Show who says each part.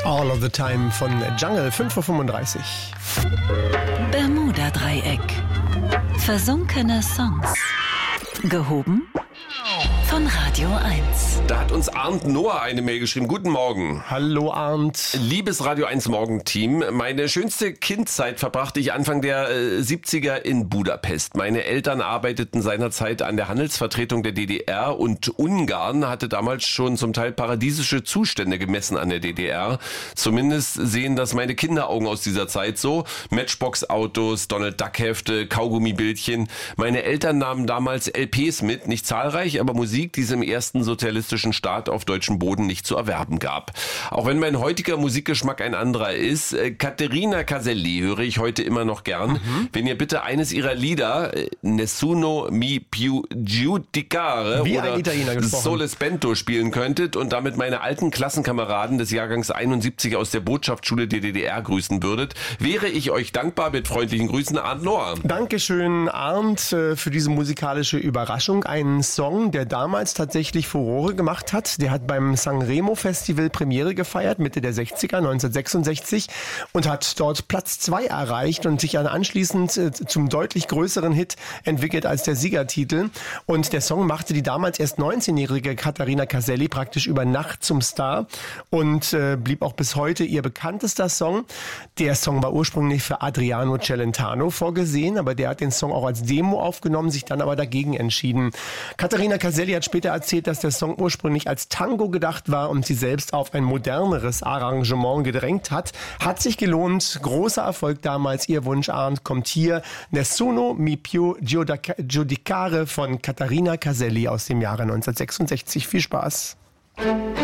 Speaker 1: All of the Time von Jungle, 5:35 Uhr.
Speaker 2: Bermuda-Dreieck. Versunkene Songs. Gehoben von Radio 1.
Speaker 3: Da hat uns Arndt Noah eine Mail geschrieben. Guten Morgen.
Speaker 1: Hallo Arndt.
Speaker 3: Liebes Radio 1 Morgenteam, meine schönste Kindzeit verbrachte ich Anfang der 70er in Budapest. Meine Eltern arbeiteten seinerzeit an der Handelsvertretung der DDR und Ungarn hatte damals schon zum Teil paradiesische Zustände gemessen an der DDR. Zumindest sehen das meine Kinderaugen aus dieser Zeit so. Matchbox-Autos, Donald-Duck-Hefte, Kaugummibildchen. Meine Eltern nahmen damals LPs mit, nicht zahlreich, aber Musik, die es im ersten sozialistischen Staat auf deutschem Boden nicht zu erwerben gab. Auch wenn mein heutiger Musikgeschmack ein anderer ist, Caterina Caselli höre ich heute immer noch gern. Wenn ihr bitte eines ihrer Lieder, Nessuno mi più giudicare oder Sole Spento spielen könntet und damit meine alten Klassenkameraden des Jahrgangs 71 aus der Botschaftsschule der DDR grüßen würdet, wäre ich euch dankbar. Mit freundlichen Grüßen, Arndt Noah.
Speaker 1: Dankeschön, Arndt, für diese musikalische Überraschung. Ein Song, der damals tatsächlich Furore gemacht hat. Der hat beim Sanremo Festival Premiere gefeiert, Mitte der 60er, 1966, und hat dort Platz 2 erreicht und sich dann anschließend zum deutlich größeren Hit entwickelt als der Siegertitel. Und der Song machte die damals erst 19-jährige Caterina Caselli praktisch über Nacht zum Star und blieb auch bis heute ihr bekanntester Song. Der Song war ursprünglich für Adriano Celentano vorgesehen, aber der hat den Song auch als Demo aufgenommen, sich dann aber dagegen entschieden. Caterina Caselli hat später erzählt, dass der Song ursprünglich als Tango gedacht war und sie selbst auf ein moderneres Arrangement gedrängt hat. Hat sich gelohnt. Großer Erfolg damals. Ihr Wunsch, Arndt, kommt hier. Nessuno mi più giudicare von Caterina Caselli aus dem Jahre 1966. Viel Spaß.